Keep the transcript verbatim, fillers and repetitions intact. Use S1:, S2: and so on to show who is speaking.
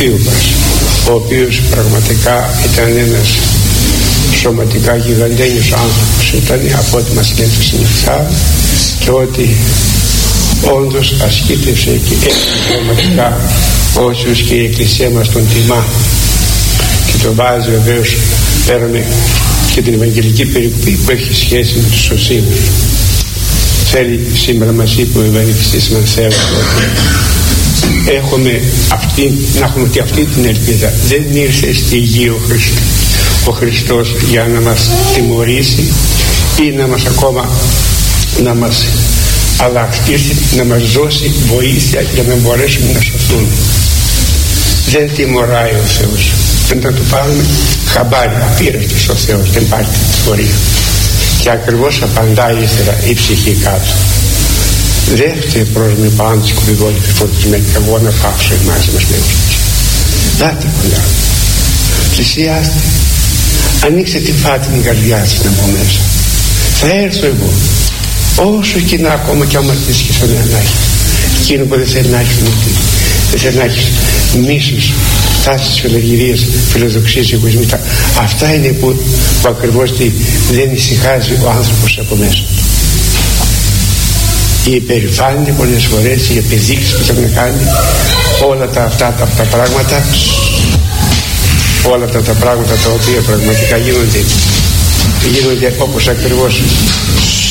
S1: θείου μας, ο οποίος πραγματικά ήταν ένας σωματικά γιγαντένιος άνθρωπος, ήταν από ό,τι μας λέει το Συνεχτά, και ότι όντως ασκήτευσε και έτσι σωματικά όσους και η Εκκλησία μας τον τιμά και τον βάζει βεβαίως πέρα με και την Ευαγγελική περικοπή που έχει σχέση με τους οσίμους. Θέλει, σήμερα μας είπε ο Ευαγγελιστής Μανθέου ότι έχουμε αυτή, να έχουμε και αυτή την ελπίδα. Δεν ήρθε στη γη ο, Χριστ, ο Χριστός για να μας τιμωρήσει ή να μας ακόμα να μας αλλάξει, να μας δώσει βοήθεια για να μπορέσουμε να σωθούμε. Δεν τιμωράει ο Θεός. Πρέπει να του πάρουμε χαμπάρι, απείρευτος ο Θεός, δεν υπάρχει τιμωρία. Και ακριβώς απαντάει ύστερα η ψυχή κάτω. Δέχτε προς με πάνω τις κουβιγόλοι φορτισμένοι, εγώ να πάψω εμάς μας λέει. Δάτε κοντά, πλησιάστε, ανοίξτε την φάτινη καρδιά σας να μπω μέσα. Θα έρθω εγώ, όσο και να ακόμα κι άμα θες και σαν να έχει. Εκείνο που δεν θέλει να έχει μουτή, δεν θέλει να έχει μίσους, τάσεις, φιλογυρίες, φιλοδοξίες, εγωισμοί. Αυτά είναι που, που ακριβώς τι, δεν ησυχάζει ο άνθρωπος από μέσα. Η υπερηφάνεια πολλές φορές, οι επιδείξεις που θέλει να κάνει, όλα τα, αυτά τα, τα πράγματα, όλα αυτά τα πράγματα τα οποία πραγματικά γίνονται, γίνονται όπως ακριβώς